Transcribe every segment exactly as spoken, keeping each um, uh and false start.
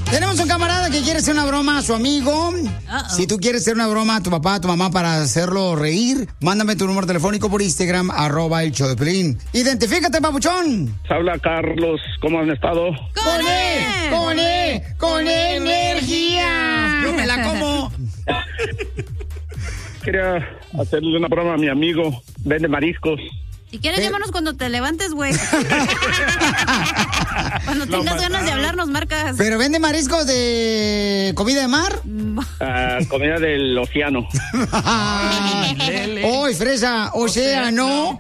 Tenemos un camarada que quiere hacer una broma a su amigo. Uh-oh. Si tú quieres hacer una broma a tu papá, a tu mamá para hacerlo reír, mándame tu número telefónico por Instagram, arroba el show de Piolín. Identifícate, papuchón. Habla Carlos, ¿cómo han estado? ¡Con él! ¡Con él! ¡Con energía! Yo me la como. Quería hacerle una broma a mi amigo, vende mariscos. Si quieres, llámanos cuando te levantes, güey. Cuando tengas ganas de hablar, nos marcas. ¿Pero vende mariscos de comida de mar? Uh, comida del océano. ¡Uy, fresa! O sea, ¿no?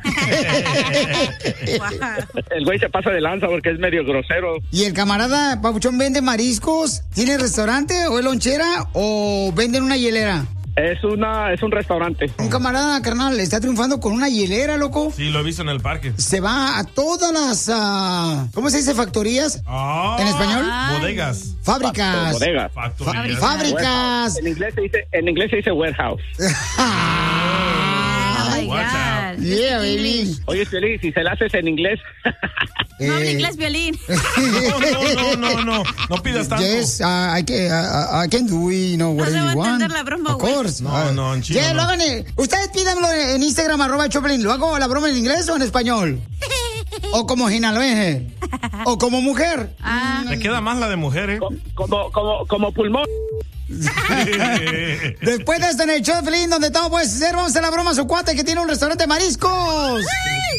El güey se pasa de lanza porque es medio grosero. ¿Y el camarada papuchón vende mariscos? ¿Tiene restaurante o es lonchera o vende en una hielera? Es una, es un restaurante. Un camarada, carnal, está triunfando con una hielera, loco. Sí, lo he visto en el parque. Se va a todas las, uh, ¿cómo se dice? ¿Factorías? Oh, ¿En español? Bodegas. Fábricas. Bodegas. Factorías. Fábricas. En inglés se dice, en inglés se dice warehouse. Oh my God. Yeah, baby. Oye, Feliz, si se la haces en inglés. No habla inglés, Piolín. No, no, no, no, no pidas tanto. Yes, uh, I, can, uh, I can do it, you know, No whatever se va a you want. entender la broma, Of güey. course. No, no, en chino Yeah, no. lo hagan en- ustedes pídanlo en Instagram, arroba Choplin. ¿Lo hago la broma en inglés o en español? ¿O como jinaloense? ¿O como mujer? Ah. Te queda más la de mujer, ¿eh? Como, como, como pulmón. Después de esto en el show de Pelín, donde todo puede ser, vamos a hacer la broma a su cuate que tiene un restaurante de mariscos.